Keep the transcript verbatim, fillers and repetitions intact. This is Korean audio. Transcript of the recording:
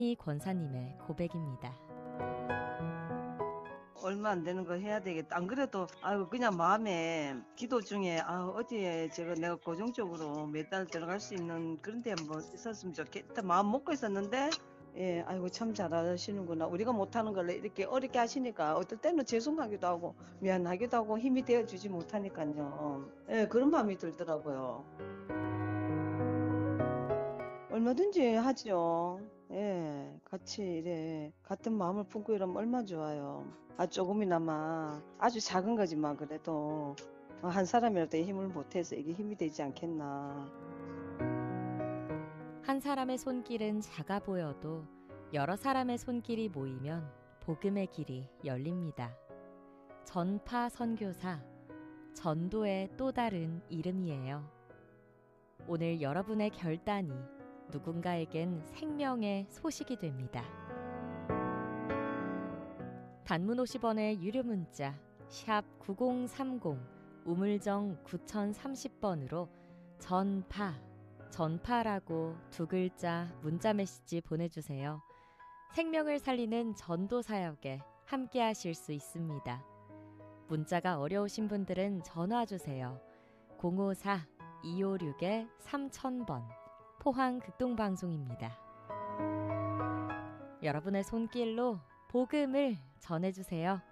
이 권사님의 고백입니다. 얼마 안 되는 거 해야 되겠다. 안 그래도 아유 그냥 마음에 기도 중에 아 어디에 제가 내가 고정적으로 매달 들어갈 수 있는 그런 데 뭐 있었으면 좋겠다 마음 먹고 있었는데 예 아이고 참 잘하시는구나. 우리가 못하는 걸 이렇게 어렵게 하시니까 어떨 때는 죄송하기도 하고 미안하기도 하고 힘이 되어주지 못하니까요. 예 그런 마음이 들더라고요. 얼마든지 하죠. 예, 같이 이래 같은 마음을 품고 이러면 얼마나 좋아요. 아 조금이나마 아주 작은 거지만 그래도 어, 한 사람이라도 힘을 보태서 이게 힘이 되지 않겠나. 한 사람의 손길은 작아 보여도 여러 사람의 손길이 모이면 복음의 길이 열립니다. 전파 선교사, 전도의 또 다른 이름이에요. 오늘 여러분의 결단이 누군가에겐 생명의 소식이 됩니다. 단문 오십 원의 유료 문자 샵 구공삼공 우물정 구공삼공 번으로 전파, 전파라고 두 글자 문자 메시지 보내주세요. 생명을 살리는 전도 사역에 함께 하실 수 있습니다. 문자가 어려우신 분들은 전화 주세요. 공오사 이오육 삼천 번 포항 극동방송입니다. 여러분의 손길로 복음을 전해주세요.